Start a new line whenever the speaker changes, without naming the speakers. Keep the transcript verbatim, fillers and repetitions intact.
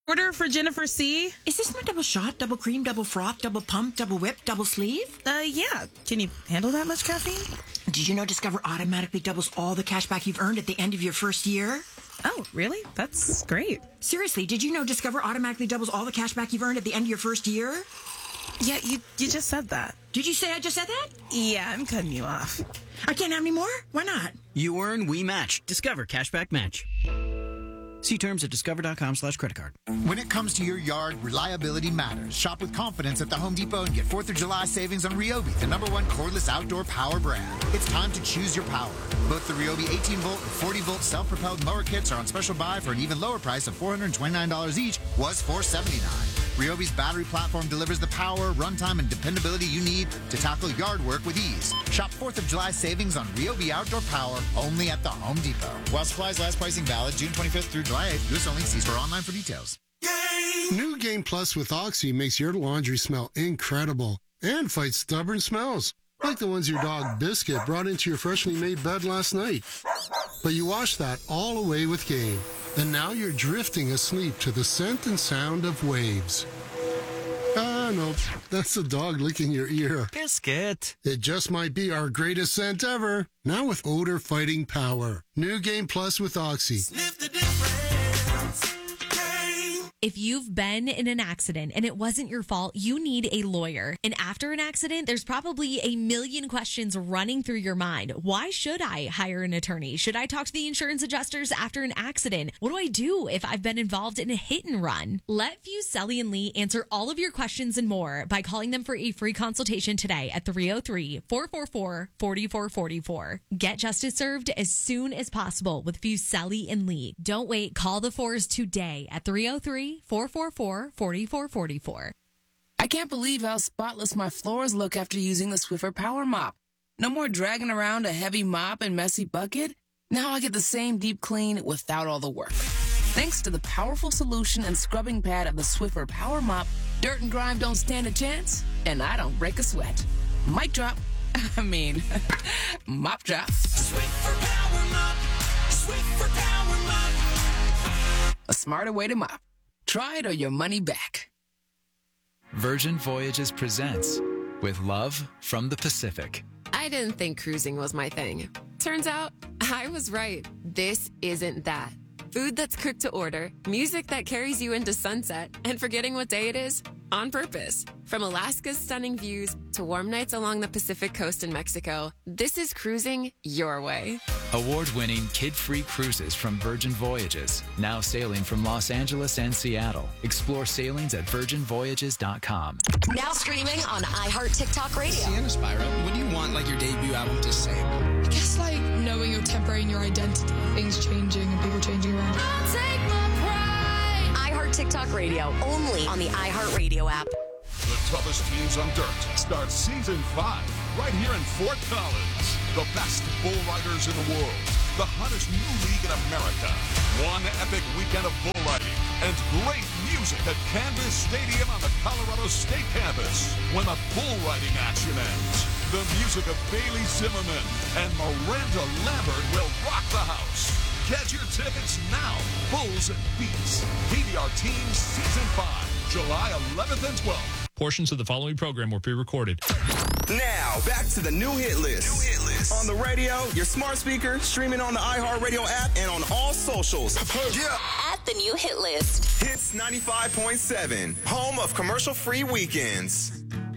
Order for Jennifer C.
Is this my double shot, double cream, double froth, double pump, double whip, double sleeve?
Uh, yeah. Can you handle that much caffeine?
Did you know Discover automatically doubles all the cash back you've earned at the end of your first year?
Oh, really? That's great.
Seriously, did you know Discover automatically doubles all the cash back you've earned at the end of your first year?
Yeah, you you just said that.
Did you say I just said that?
Yeah, I'm cutting you off.
I can't have any more? Why not?
You earn, we match. Discover Cashback Match. See terms at discover.com slash credit card.
When it comes to your yard, reliability matters. Shop with confidence at the Home Depot and get fourth of July savings on Ryobi, the number one cordless outdoor power brand. It's time to choose your power. Both the Ryobi eighteen volt and forty volt self-propelled mower kits are on special buy for an even lower price of four hundred twenty-nine dollars each, was four hundred seventy-nine dollars. Ryobi's battery platform delivers the power, runtime, and dependability you need to tackle yard work with ease. Shop fourth of July savings on Ryobi outdoor power only at the Home Depot. While supplies last, pricing valid June twenty-fifth through July eighth. U S only. See store online for details.
New Game Plus with Oxy makes your laundry smell incredible and fights stubborn smells, like the ones your dog Biscuit brought into your freshly made bed last night. But you wash that all away with Game, and now you're drifting asleep to the scent and sound of waves. Ah, no, that's the dog licking your ear.
Biscuit.
It just might be our greatest scent ever, now with odor-fighting power. New Game Plus with Oxy.
Sniff the difference.
If you've been in an accident and it wasn't your fault, you need a lawyer. And after an accident, there's probably a million questions running through your mind. Why should I hire an attorney? Should I talk to the insurance adjusters after an accident? What do I do if I've been involved in a hit and run? Let Fuseli and Lee answer all of your questions and more by calling them for a free consultation today at three oh three, four four four, four four four four. Get justice served as soon as possible with Fuseli and Lee. Don't wait. Call the Fours today at three oh three, four four four, four four four four.
I can't believe how spotless my floors look after using the Swiffer Power Mop. No more dragging around a heavy mop and messy bucket. Now I get the same deep clean without all the work. Thanks to the powerful solution and scrubbing pad of the Swiffer Power Mop, dirt and grime don't stand a chance, and I don't break a sweat. Mic drop. I mean, mop drop.
Swiffer Power Mop. Swiffer Power Mop.
A smarter way to mop. Try it or your money back.
Virgin Voyages presents With Love from the Pacific.
I didn't think cruising was my thing. Turns out, I was right. This isn't that. Food that's cooked to order, music that carries you into sunset, and forgetting what day it is on purpose. From Alaska's stunning views to warm nights along the Pacific coast in Mexico, this is cruising your way.
Award-winning kid-free cruises from Virgin Voyages, now sailing from Los Angeles and Seattle. Explore sailings at virgin voyages dot com.
Now streaming on iHeart TikTok Radio.
Sienna Spyro, what do you want like your debut album to say?
I guess like knowing your temporary and your identity, things changing and people changing around.
I'll take my pride. iHeart TikTok Radio, only on the iHeart Radio app.
The toughest teams on dirt starts season five right here in Fort Collins. The best bull riders in the world. The hottest new league in America. One epic weekend of bull riding and great music at Canvas Stadium on the Colorado State campus when the bull riding action ends. The music of Bailey Zimmerman and Miranda Lambert will rock the house. Get your tickets now. Bulls and Beats. P B R Team Season five, July eleventh and twelfth.
Portions of the following program were pre-recorded.
Now, back to the new hit list. New hit list. On the radio, your smart speaker, streaming on the iHeartRadio app, and on all socials.
Yeah. At the new hit list.
Hits ninety-five point seven, home of commercial-free weekends.